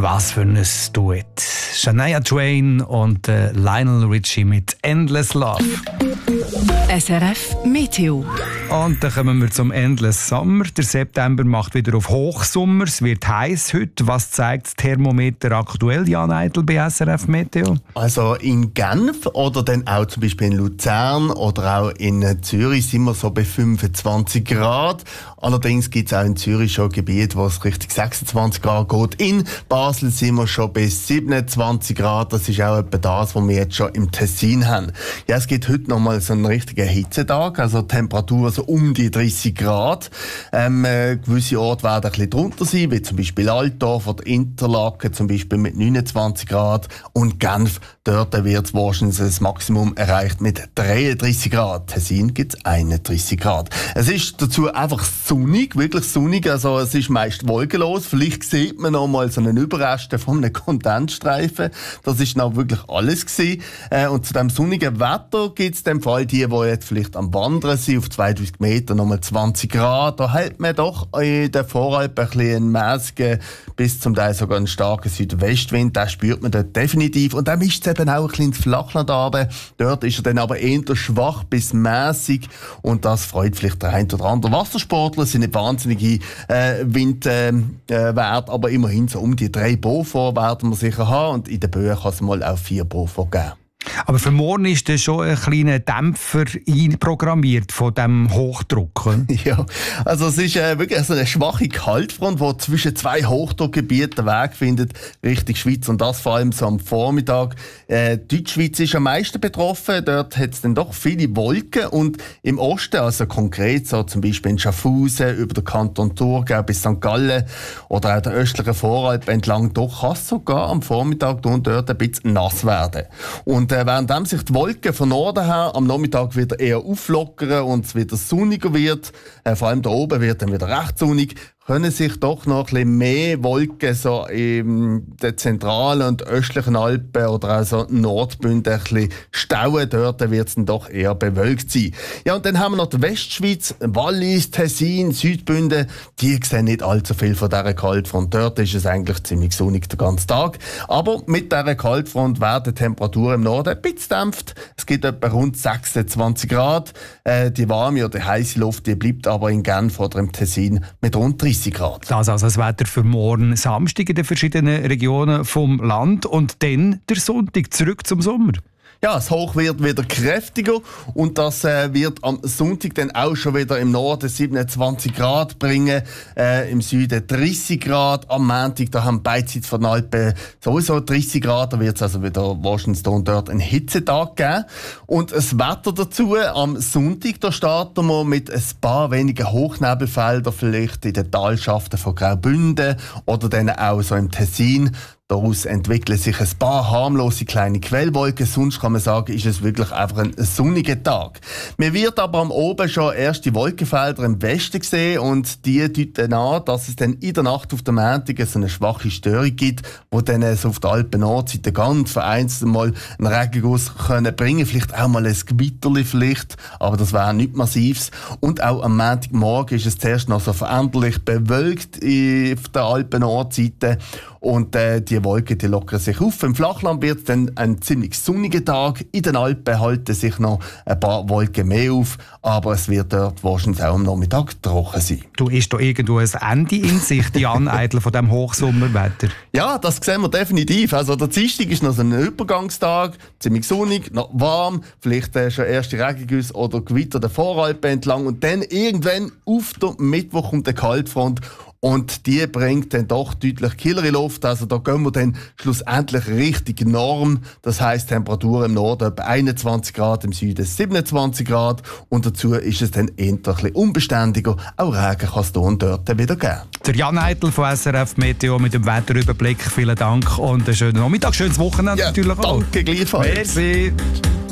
Was für ein Duett. Shania Twain und Lionel Richie mit «Endless Love». SRF Meteo. Und dann kommen wir zum Endless Summer. Der September macht wieder auf Hochsommer. Es wird heiß heute. Was zeigt das Thermometer aktuell, Jan Eitel, bei SRF Meteo? Also in Genf oder dann auch zum Beispiel in Luzern oder auch in Zürich sind wir so bei 25 Grad. Allerdings gibt es auch in Zürich schon Gebiete, wo es Richtung 26 Grad geht. In Basel sind wir schon bei 27 Grad. Das ist auch etwa das, was wir jetzt schon im Tessin haben. Ja, es gibt heute nochmal so einen richtigen Hitzetag, also Temperatur so um die 30 Grad. Gewisse Orte werden ein bisschen drunter sein, wie zum Beispiel Altdorf oder Interlaken, zum Beispiel mit 29 Grad. Und Genf, dort wird wahrscheinlich das Maximum erreicht mit 33 Grad. Tessin gibt es 31 Grad. Es ist dazu einfach sonnig, wirklich sonnig, also es ist meist wolkenlos. Vielleicht sieht man noch mal so einen Überrest von einem Kondensstreifen. Das ist noch wirklich alles gewesen. Und zu dem sonnigen Wetter gibt es in dem Fall die jetzt vielleicht am Wandern sind, auf 2000 Meter nochmal 20 Grad. Da hält man doch in der Voralp ein bisschen einen mäßigen, bis zum Teil sogar einen starken Südwestwind. Den spürt man dort definitiv. Und dann mischt es eben auch ein bisschen ins Flachland runter. Dort ist er dann aber eher schwach bis mäßig. Und das freut vielleicht der ein oder andere Wassersportler. Es sind nicht wahnsinnige Windwerte, aber immerhin so um die 3 Beaufort werden wir sicher haben. Und in den Böen kann es mal auch 4 Beaufort geben. Aber für morgen ist da schon ein kleiner Dämpfer einprogrammiert von diesem Hochdruck. Ja, also es ist wirklich so eine schwache Kaltfront, die zwischen 2 Hochdruckgebieten den Weg findet, Richtung Schweiz. Und das vor allem so am Vormittag. Deutschschweiz ist am meisten betroffen. Dort hat es dann doch viele Wolken. Und im Osten, also konkret so zum Beispiel in Schaffhausen, über den Kanton Thurgau bis St. Gallen oder auch der östlichen Voralp entlang, doch kann es sogar am Vormittag und dort ein bisschen nass werden. Und während sich die Wolken von Norden her am Nachmittag wieder eher auflockern und es wieder sonniger wird, vor allem da oben wird dann wieder recht sonnig, können sich doch noch ein bisschen mehr Wolken so in den zentralen und östlichen Alpen oder auch so Nordbünden ein bisschen stauen. Dort wird es dann doch eher bewölkt sein. Ja, und dann haben wir noch die Westschweiz, Wallis, Tessin, Südbünden. Die sehen nicht allzu viel von dieser Kaltfront. Dort ist es eigentlich ziemlich sonnig den ganzen Tag. Aber mit dieser Kaltfront werden die Temperaturen im Norden ein bisschen dämpft. Es gibt etwa rund 26 Grad. Die warme oder heiße Luft, die bleibt aber in Genf oder im Tessin mit rund 30 Grad. Das also das Wetter für morgen Samstag in den verschiedenen Regionen vom Land und dann der Sonntag zurück zum Sommer. Ja, das Hoch wird wieder kräftiger und das wird am Sonntag dann auch schon wieder im Norden 27 Grad bringen, im Süden 30 Grad. Am Montag, da haben beidseits von den Alpen sowieso 30 Grad, da wird es also wieder wahrscheinlich und dort einen Hitzetag geben. Und das Wetter dazu, am Sonntag, da starten wir mit ein paar wenigen Hochnebelfeldern, vielleicht in den Talschaften von Graubünden oder dann auch so im Tessin. Daraus entwickeln sich ein paar harmlose kleine Quellwolken. Sonst kann man sagen, ist es wirklich einfach ein sonniger Tag. Man wird aber am Oben schon erste Wolkenfelder im Westen sehen und die deuten an, dass es dann in der Nacht auf der Montag so eine schwache Störung gibt, wo dann so auf der Alpen-Nordseite ganz vereinzelt mal einen Regenguss können bringen, vielleicht auch mal ein Gewitterli vielleicht, aber das wäre nichts Massives. Und auch am Montagmorgen ist es zuerst noch so veränderlich bewölkt auf der Alpen-Nordseite. Und die Wolken, die lockern sich auf. Im Flachland wird es dann ein ziemlich sonniger Tag. In den Alpen halten sich noch ein paar Wolken mehr auf. Aber es wird dort wahrscheinlich auch am Nachmittag trocken sein. Du ist da irgendwo ein Ende in Sicht, Jan Eitel, von diesem Hochsommerwetter? Ja, das sehen wir definitiv. Also der Dienstag ist noch so ein Übergangstag. Ziemlich sonnig, noch warm. Vielleicht schon erste Regengüsse oder Gewitter der Voralpen entlang. Und dann irgendwann auf den Mittwoch kommt der Kaltfront. Und die bringt dann doch deutlich kühlere Luft. Also da gehen wir dann schlussendlich richtig Norm. Das heisst, Temperatur im Norden etwa 21 Grad, im Süden 27 Grad. Und dazu ist es dann eher ein bisschen unbeständiger. Auch Regen kann es hier und dort wieder geben. Der Jan Eitel von SRF Meteo mit dem Wetterüberblick. Vielen Dank und einen schönen Nachmittag, schönes Wochenende natürlich auch. Danke, gleichfalls. Merci.